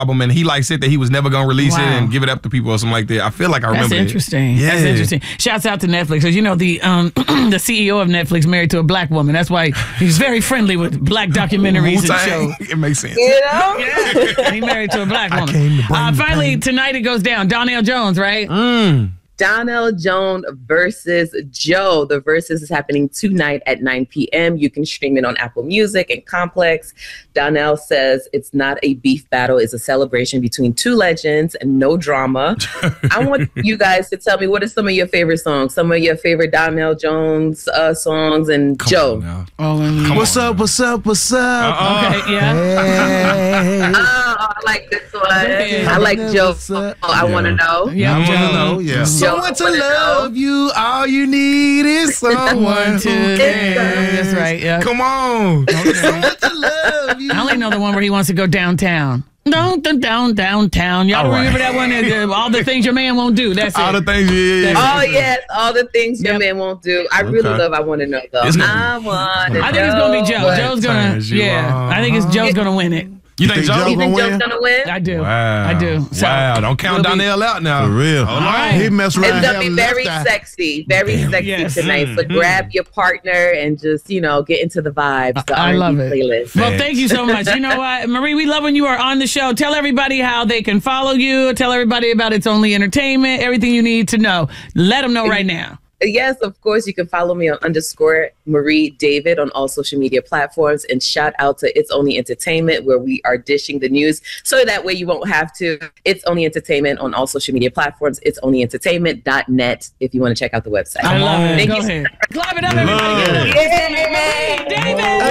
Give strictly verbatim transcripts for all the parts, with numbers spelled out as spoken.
album, and he like said that he was never gonna release Wow. it and give it up to people or something like that. I feel like I remember. That's interesting. It. Yeah. That's interesting. Shouts out to Netflix, because you know the um, the C E O of Netflix married to a black woman. That's why he's very friendly with black documentaries and Wu-Tang. shows. It makes sense. You know? Yeah, he married to a black woman. I came to bring Uh, the finally, pain. tonight it goes down. Donnell Jones, right? Mm. Donnell Jones versus Joe. The Versus is happening tonight at nine p.m. You can stream it on Apple Music and Complex. Donnell says it's not a beef battle. It's a celebration between two legends and no drama. I want you guys to tell me, what are some of your favorite songs? Some of your favorite Donnell Jones uh, songs and Come Joe. on now. Oh, and Come What's on up, now. what's up, what's up? Uh-uh. okay, yeah. Hey. Oh, I like this one. Okay. I like Joe. What's up? Oh, I want to know. Yeah, I want to Joe. know, yeah. Joe, Someone to I wanna love know. you, all you need is someone One, who two, cares. three. That's right. Yeah. Come on. Someone to love you. I only know the one where he wants to go downtown. Down, down, down, downtown. Y'all All right. remember that one? Uh, all the things your man won't do. That's All it. the things. Yeah, yeah. Oh, yes. All the things your Yep. man won't do. I really Okay. love I Want to Know, though. It's gonna I want to I think it's gonna be Joe. what- Joe's gonna. turns you Yeah, on. I think it's Joe's gonna win it. You think think Joe? Joe You think gonna Joe's win? going to win? I do. Wow. I do. So, wow. Don't count we'll be- Donnell out now. For real. Hold on. right. He messed around. It's gonna and be have very left eye. sexy, very sexy Yes. tonight. So Mhm. grab your partner and just, you know, get into the vibes. The I R and B love it. playlist. Well, Thanks. thank you so much. You know what, Marie, we love when you are on the show. Tell everybody how they can follow you. Tell everybody about It's Only Entertainment, everything you need to know. Let them know right now. Yes, of course, you can follow me on underscore Marie David on all social media platforms. And shout out to It's Only Entertainment, where we are dishing the news. So that way you won't have to. It's Only Entertainment on all social media platforms. It's only entertainment dot net if you want to check out the website. I love it. Thank Go you. ahead. Clap it up, everybody. Love. Yay! David!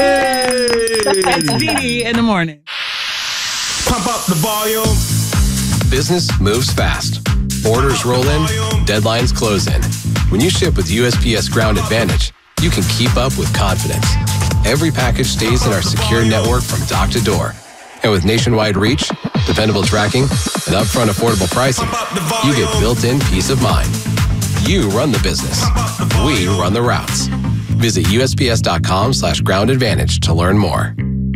It's Dee Dee in the morning. Pump up the volume. Business moves fast. Orders roll in, deadlines close in. When you ship with U S P S Ground Advantage, you can keep up with confidence. Every package stays in our secure network from dock to door. And with nationwide reach, dependable tracking, and upfront affordable pricing, you get built-in peace of mind. You run the business. We run the routes. Visit U S P S dot com slash ground advantage to learn more.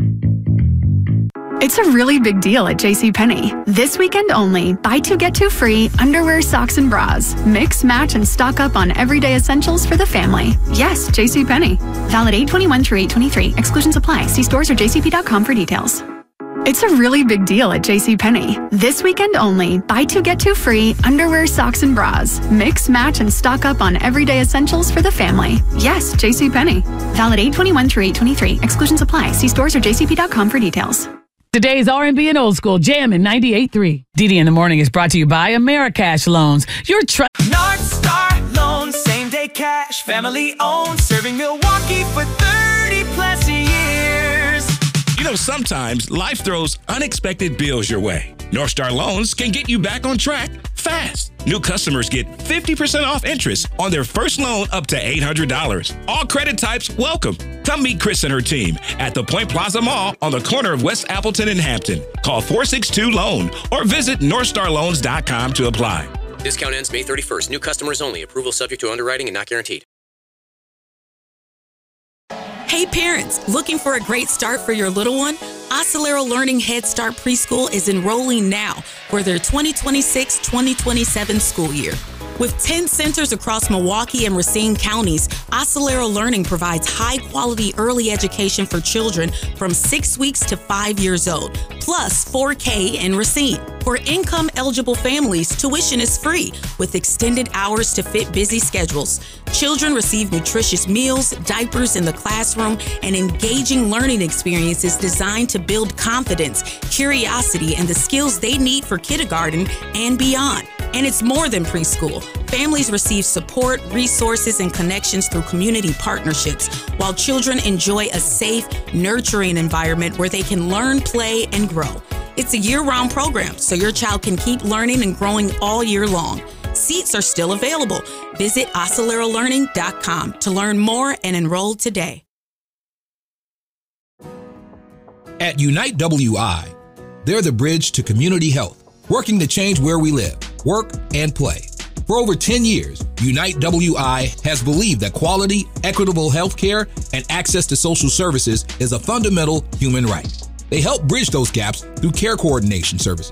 It's a really big deal at JCPenney. This weekend only, buy two, get two free underwear, socks, and bras. Mix, match, and stock up on everyday essentials for the family. Yes, JCPenney. Valid eight twenty-one through eight twenty-three. Exclusions apply. See stores or j c p dot com for details. It's a really big deal at JCPenney. This weekend only, buy two, get two free underwear, socks, and bras. Mix, match, and stock up on everyday essentials for the family. Yes, JCPenney. Valid eight twenty-one through eight twenty-three. Exclusions apply. See stores or j c p dot com for details. Today's R and B and Old School Jam in ninety-eight point three. Dee Dee in the Morning is brought to you by Americash Loans. Your trust. North Star Loans, same day cash, family owned, serving Milwaukee for thirty plus years. You know, sometimes life throws unexpected bills your way. North Star Loans can get you back on track fast. New customers get fifty percent off interest on their first loan up to eight hundred dollars. All credit types welcome. Come meet Chris and her team at the Point Plaza Mall on the corner of West Appleton and Hampton. Call four six two loan or visit north star loans dot com to apply. Discount ends May thirty-first. New customers only. Approval subject to underwriting and not guaranteed. Hey parents, looking for a great start for your little one? Oscillero Learning Head Start Preschool is enrolling now for their twenty twenty-six twenty twenty-seven school year. With ten centers across Milwaukee and Racine counties, Oscillero Learning provides high-quality early education for children from six weeks to five years old, plus four K in Racine. For income-eligible families, tuition is free with extended hours to fit busy schedules. Children receive nutritious meals, diapers in the classroom, and engaging learning experiences designed to build confidence, curiosity, and the skills they need for kindergarten and beyond. And it's more than preschool. Families receive support, resources, and connections through community partnerships, while children enjoy a safe, nurturing environment where they can learn, play, and grow. It's a year-round program, so your child can keep learning and growing all year long. Seats are still available. Visit oscillero learning dot com to learn more and enroll today. At Unite W I, they're the bridge to community health, working to change where we live, work, and play. For over ten years, Unite W I has believed that quality, equitable health care and access to social services is a fundamental human right. They help bridge those gaps through care coordination services.